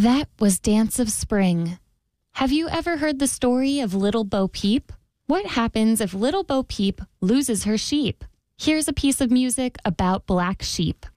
That was Dance of Spring. Have you ever heard the story of Little Bo Peep? What happens if Little Bo Peep loses her sheep? Here's a piece of music about black sheep.